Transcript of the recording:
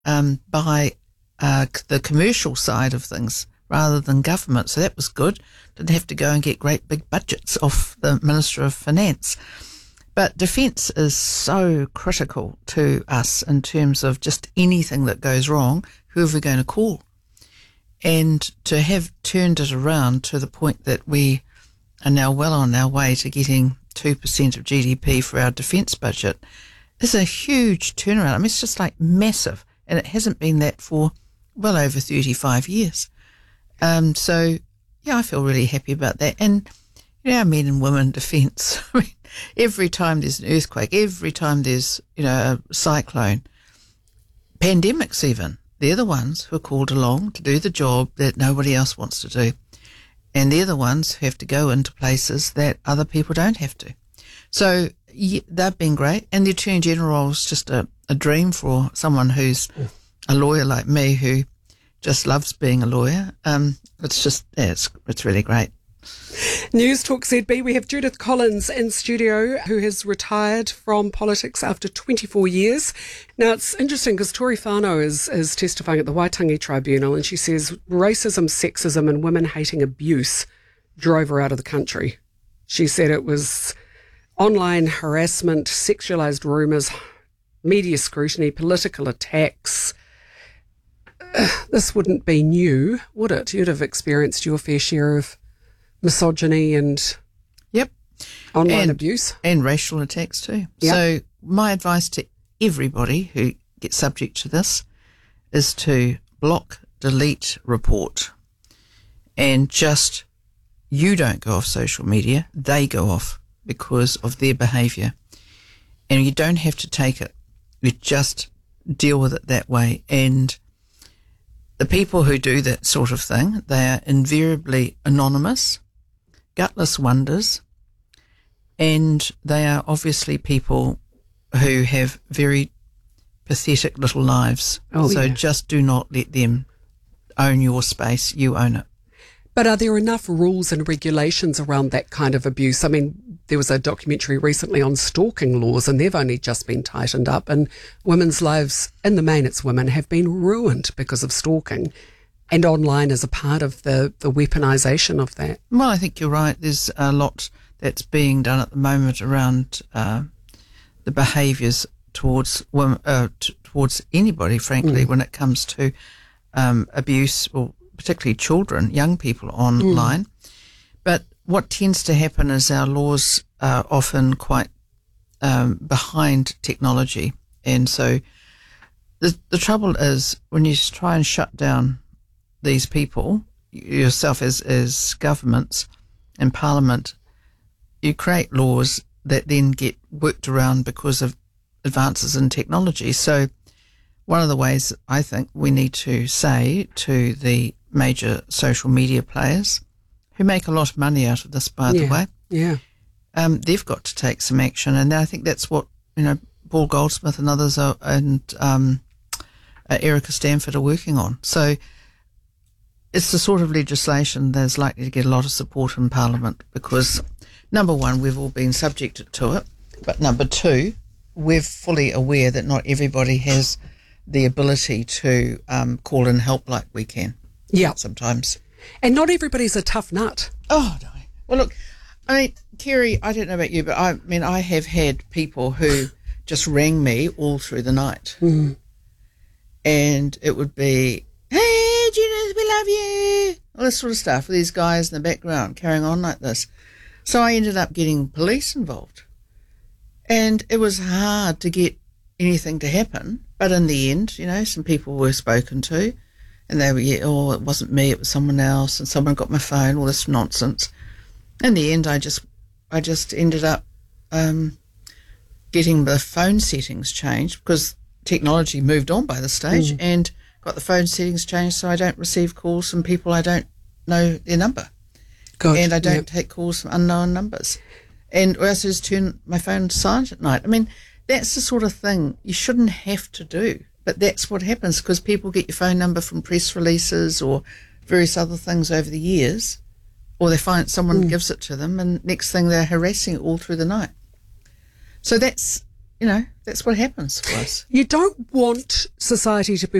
by the commercial side of things rather than government. So that was good. Didn't have to go and get great big budgets off the Minister of Finance. But defence is so critical to us in terms of just anything that goes wrong, who are we going to call? And to have turned it around to the point that we are now well on our way to getting 2% of GDP for our defence budget is a huge turnaround. I mean, it's just like massive. And it hasn't been that for well over 35 years. So, yeah, I feel really happy about that. And, you know, our men and women defence, I mean, every time there's an earthquake, every time there's, you know, a cyclone, pandemics even, they're the ones who are called along to do the job that nobody else wants to do. And they're the ones who have to go into places that other people don't have to. So yeah, they've been great. And the Attorney General is just a dream for someone who's a lawyer like me who just loves being a lawyer. It's just, yeah, it's really great. News Talk ZB, we have Judith Collins in studio, who has retired from politics after 24 years. Now, it's interesting because Tori Whanau is testifying at the Waitangi Tribunal, and she says racism, sexism and women-hating abuse drove her out of the country. She said it was online harassment, sexualised rumours, media scrutiny, political attacks. This wouldn't be new, would it? You'd have experienced your fair share of misogyny and online abuse. And racial attacks too. Yep. So my advice to everybody who gets subject to this is to block, delete, report. And just, you don't go off social media, they go off because of their behaviour. And you don't have to take it. You just deal with it that way. And the people who do that sort of thing, they are invariably anonymous, gutless wonders, and they are obviously people who have very pathetic little lives. So just do not let them own your space, you own it. But are there enough rules and regulations around that kind of abuse? I mean, there was a documentary recently on stalking laws, and they've only just been tightened up, and women's lives, in the main it's women, have been ruined because of stalking. And online is a part of the weaponisation of that. Well, I think you're right. There's a lot that's being done at the moment around the behaviours towards women, towards anybody, frankly, when it comes to abuse, or particularly children, young people online. But what tends to happen is our laws are often quite behind technology. And so the trouble is when you try and shut down these people, yourself as governments and parliament, you create laws that then get worked around because of advances in technology. So one of the ways I think we need to say to the major social media players, who make a lot of money out of this, by the way, they've got to take some action. And I think that's what, you know, Paul Goldsmith and others are, and Erica Stanford are working on. So it's the sort of legislation that's likely to get a lot of support in Parliament because, number one, we've all been subjected to it, but number two, we're fully aware that not everybody has the ability to call in help like we can. Yeah. Sometimes. And not everybody's a tough nut. Oh, no. Well, look, I mean, Kerry, I don't know about you, but I have had people who just rang me all through the night. And it would be, hey, Judith, we love you. All this sort of stuff with these guys in the background carrying on like this. So I ended up getting police involved. And it was hard to get anything to happen. But in the end, you know, some people were spoken to. And they were, oh, it wasn't me, it was someone else. And someone got my phone, all this nonsense. In the end, I just ended up getting the phone settings changed because technology moved on by the stage and got the phone settings changed so I don't receive calls from people I don't know their number. God, and I don't take calls from unknown numbers. And I also just turn my phone silent at night. I mean, that's the sort of thing you shouldn't have to do. But that's what happens because people get your phone number from press releases or various other things over the years, or they find someone gives it to them, and next thing they're harassing it all through the night. So that's that's what happens for us. You don't want society to be